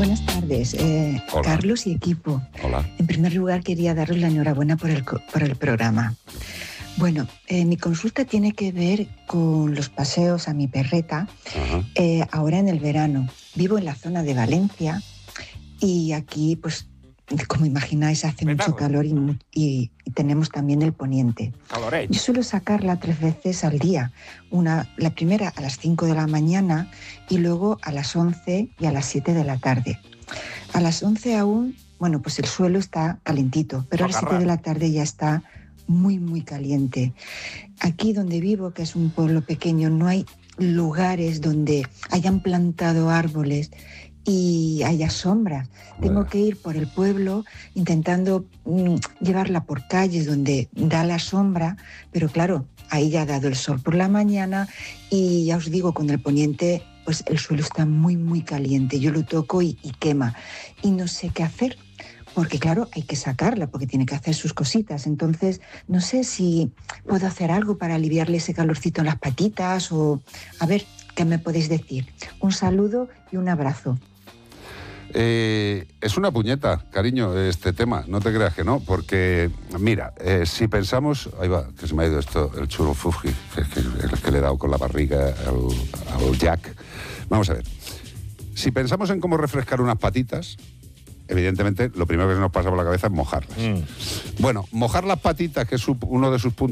Buenas tardes, Carlos y equipo. Hola. En primer lugar, quería daros la enhorabuena por el programa. Bueno, mi consulta tiene que ver con los paseos a mi perreta ahora en el verano. Vivo en la zona de Valencia y aquí, pues, como imagináis, hace mucho calor y tenemos también el poniente. Yo suelo sacarla 3 veces al día. La primera a las 5 de la mañana y luego a las 11 y a las 7 de la tarde. A las 11 aún, bueno, pues el suelo está calentito, pero a las 7 de la tarde ya está muy, muy caliente. Aquí donde vivo, que es un pueblo pequeño, no hay lugares donde hayan plantado árboles y haya sombra. Tengo que ir por el pueblo intentando llevarla por calles donde da la sombra, pero claro, ahí ya ha dado el sol por la mañana y ya os digo, con el poniente, pues el suelo está muy, muy caliente. Yo lo toco y quema y no sé qué hacer. Porque claro, hay que sacarla porque tiene que hacer sus cositas. Entonces, no sé si puedo hacer algo para aliviarle ese calorcito en las patitas o... A ver, ¿qué me podéis decir? Un saludo y un abrazo. Es una puñeta, cariño, este tema. No te creas que no, porque, mira, si pensamos... Ahí va, que se me ha ido esto, el churro Fuji, el que le he dado con la barriga al Jack. Vamos a ver. Si pensamos en cómo refrescar unas patitas... Evidentemente, lo primero que se nos pasa por la cabeza es mojarlas. Bueno, mojar las patitas, que es uno de sus puntos